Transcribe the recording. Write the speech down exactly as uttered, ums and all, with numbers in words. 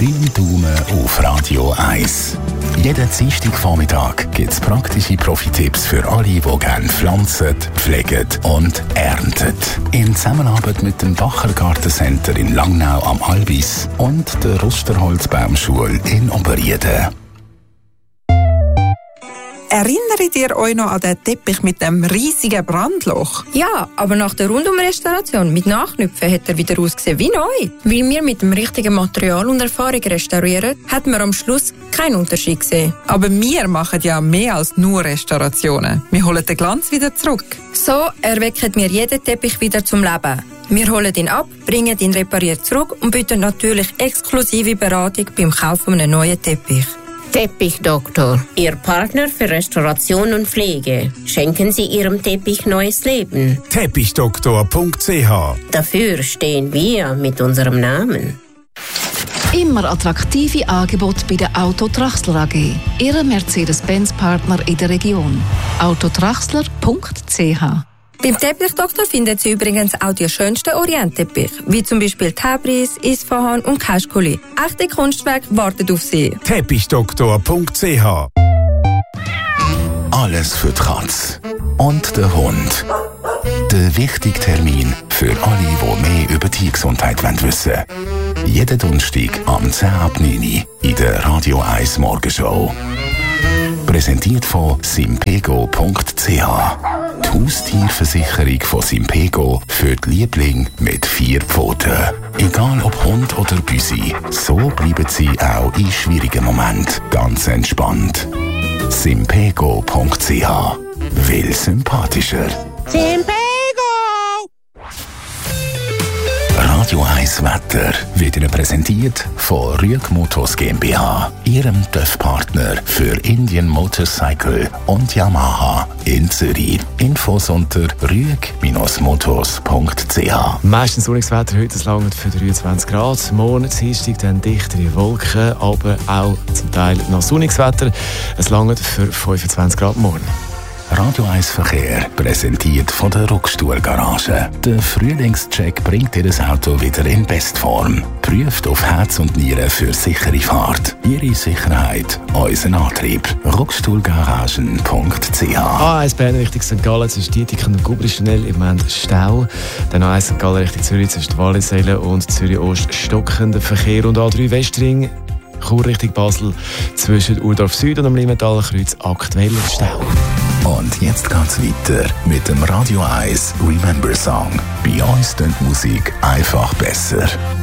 grüne Daumen auf Radio eins. Jeden Dienstagvormittag gibt es praktische Profi-Tipps für alle, die gerne pflanzen, pflegen und ernten. In Zusammenarbeit mit dem Bacher Gartencenter in Langnau am Albis und der Rusterholzbaumschule in Oberrieden. Erinnert ihr euch noch an den Teppich mit dem riesigen Brandloch? Ja, aber nach der Rundumrestauration mit Nachknüpfen hat er wieder ausgesehen wie neu. Weil wir mit dem richtigen Material und Erfahrung restaurieren, hat man am Schluss keinen Unterschied gesehen. Aber wir machen ja mehr als nur Restaurationen. Wir holen den Glanz wieder zurück. So erwecken wir jeden Teppich wieder zum Leben. Wir holen ihn ab, bringen ihn repariert zurück und bieten natürlich exklusive Beratung beim Kauf eines neuen Teppich. Teppichdoktor, Ihr Partner für Restauration und Pflege. Schenken Sie Ihrem Teppich neues Leben. Teppichdoktor punkt c h. Dafür stehen wir mit unserem Namen. Immer attraktive Angebote bei der Auto Traxler A G. Ihre Mercedes-Benz-Partner in der Region. autotraxler punkt c h. Beim Teppichdoktor finden Sie übrigens auch die schönsten Orientteppiche, wie zum Beispiel Tabriz, Isfahan und Kaschkuli. Echte Kunstwerke warten auf Sie. Teppichdoktor punkt c h. Alles für die Katze und den Hund. Der wichtige Termin für alle, die mehr über Tiergesundheit wissen wollen. Jeden Donnerstag am zehn ab neun in der Radio eins Morgenshow. Präsentiert von simpego punkt c h. Die Haustierversicherung von Simpego für die Lieblinge mit vier Pfoten. Egal ob Hund oder Büsi, so bleiben sie auch in schwierigen Momenten ganz entspannt. simpego punkt c h. Will sympathischer. Simpego! Radio eins Wetter wird Ihnen präsentiert von Rüeg Motors GmbH, Ihrem T Ö F-Partner für Indian Motorcycle und Yamaha in Zürich. Infos unter rüeg Motors punkt c h. Meistens sonniges Wetter heute, es langt für dreiundzwanzig Grad. Morgen Dienstag dann dichtere Wolken, aber auch zum Teil noch sonniges Wetter. Es langt für fünfundzwanzig Grad morgen. Radio eins Verkehr, präsentiert von der Ruckstuhl-Garage. Der Frühlingscheck bringt Ihr Auto wieder in Bestform. Prüft auf Herz und Nieren für sichere Fahrt. Ihre Sicherheit, unser Antrieb. ruckstuhlgaragen punkt c h. A eins Bern Richtung Sankt Gallen, zwischen Dietiken und Gubrischnell im Moment Stau. Dann A eins Sankt Gallen Richtung Zürich, zwischen Wallisellen und Zürich-Ost stockender Verkehr. Und A drei Westring, Chur Richtung Basel, zwischen Urdorf Süd und am Limmentalkreuz aktuell Stau. Und jetzt geht's weiter mit dem Radio eins Remember Song. Bei uns klingt Musik einfach besser.